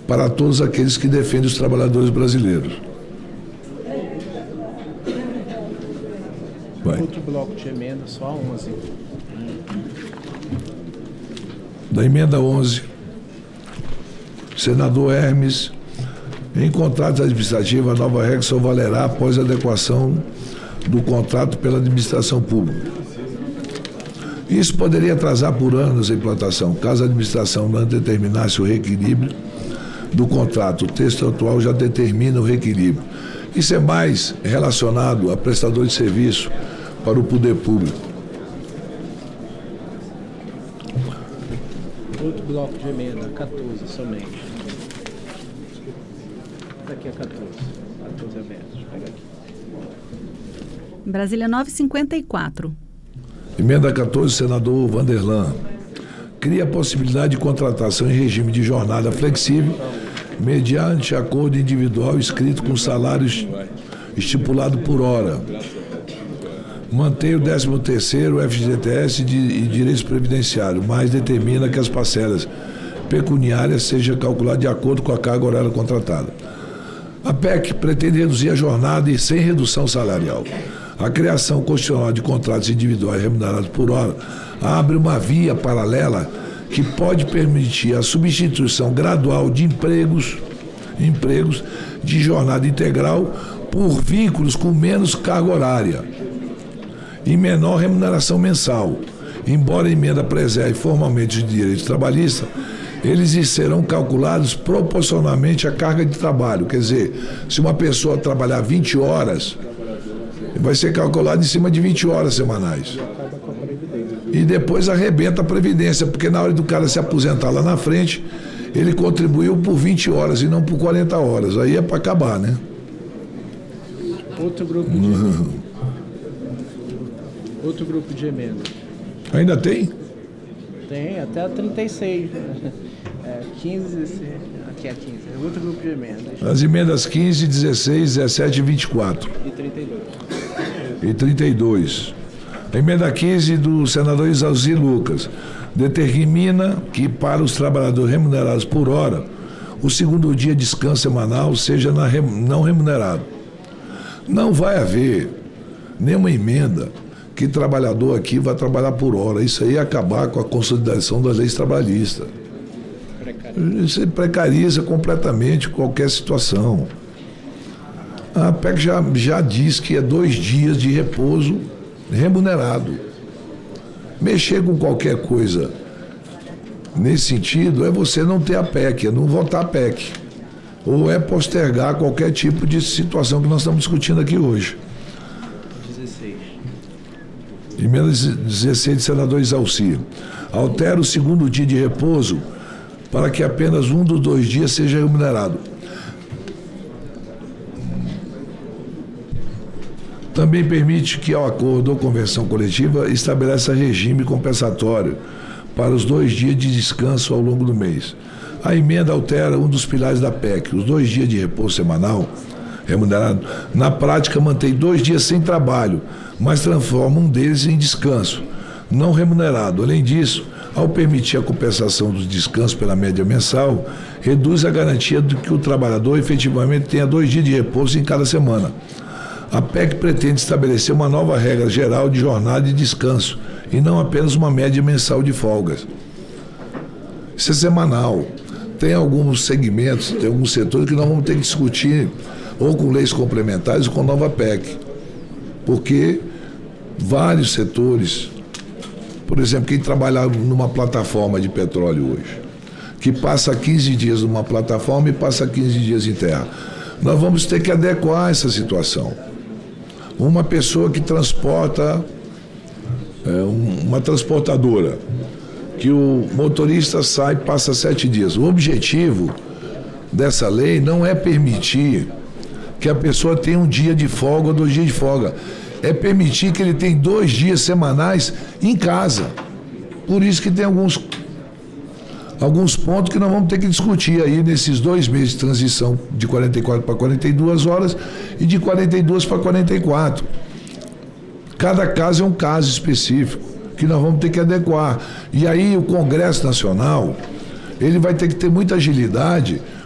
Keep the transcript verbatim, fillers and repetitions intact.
para todos aqueles que defendem os trabalhadores brasileiros. Vai. Outro bloco de emenda, só a onze. Da emenda onze, senador Hermes, em contrato administrativo, a nova regra só valerá após a adequação do contrato pela administração pública. Isso poderia atrasar por anos a implantação, caso a administração não determinasse o reequilíbrio do contrato. O texto atual já determina o reequilíbrio. Isso é mais relacionado a prestador de serviço para o poder público. Outro bloco de emenda, quatorze somente. Daqui a quatorze. quatorze abertos. Pega aqui. Brasília novecentos e cinquenta e quatro. Emenda quatorze, senador Vanderlan. Cria a possibilidade de contratação em regime de jornada flexível, mediante acordo individual escrito com salários estipulado por hora. Mantém o décimo terceiro, F G T S e direitos previdenciários, mas determina que as parcelas pecuniárias sejam calculadas de acordo com a carga horária contratada. A P E C pretende reduzir a jornada e sem redução salarial. A criação constitucional de contratos individuais remunerados por hora abre uma via paralela que pode permitir a substituição gradual de empregos, empregos de jornada integral por vínculos com menos carga horária e menor remuneração mensal. Embora a emenda preserve formalmente os direitos trabalhistas, eles serão calculados proporcionalmente à carga de trabalho. Quer dizer, se uma pessoa trabalhar vinte horas, vai ser calculado em cima de vinte horas semanais. E depois arrebenta a Previdência, porque na hora do cara se aposentar lá na frente, ele contribuiu por vinte horas e não por quarenta horas. Aí é para acabar, né? Outro grupo de emenda. Outro grupo de emenda. Ainda tem? Tem, até a trinta e seis. É, quinze, dezesseis. Aqui é quinze. É outro grupo de emenda. As emendas quinze, dezesseis, dezessete e vinte e quatro. E trinta e dois. E trinta e dois. A emenda quinze do senador Isalci Lucas determina que para os trabalhadores remunerados por hora, o segundo dia de descanso semanal seja na rem... não remunerado. Não vai haver nenhuma emenda que trabalhador aqui vai trabalhar por hora. Isso aí é acabar com a consolidação das leis trabalhistas. Precariza. Isso precariza completamente qualquer situação. A P E C já, já diz que é dois dias de repouso remunerado. Mexer com qualquer coisa nesse sentido é você não ter a P E C, é não votar a P E C. Ou é postergar qualquer tipo de situação que nós estamos discutindo aqui hoje. dezesseis. Emenda dezesseis do senador Isalci. Altera o segundo dia de repouso para que apenas um dos dois dias seja remunerado. Também permite que, ao acordo ou convenção coletiva, estabeleça regime compensatório para os dois dias de descanso ao longo do mês. A emenda altera um dos pilares da P E C. Os dois dias de repouso semanal remunerado, na prática, mantém dois dias sem trabalho, mas transforma um deles em descanso, não remunerado. Além disso, ao permitir a compensação dos descansos pela média mensal, reduz a garantia de que o trabalhador efetivamente tenha dois dias de repouso em cada semana. A P E C pretende estabelecer uma nova regra geral de jornada e descanso, e não apenas uma média mensal de folgas. Isso é semanal. Tem alguns segmentos, tem alguns setores que nós vamos ter que discutir ou com leis complementares ou com nova P E C. Porque vários setores, por exemplo, quem trabalha numa plataforma de petróleo hoje, que passa quinze dias numa plataforma e passa quinze dias em terra, nós vamos ter que adequar essa situação. Uma pessoa que transporta, é, um, uma transportadora, que o motorista sai e passa sete dias. O objetivo dessa lei não é permitir que a pessoa tenha um dia de folga ou dois dias de folga. É permitir que ele tenha dois dias semanais em casa. Por isso que tem alguns, alguns pontos que nós vamos ter que discutir aí nesses dois meses de transição de quarenta e quatro para quarenta e duas horas e de quarenta e duas para quarenta e quatro. Cada caso é um caso específico que nós vamos ter que adequar. E aí o Congresso Nacional, ele vai ter que ter muita agilidade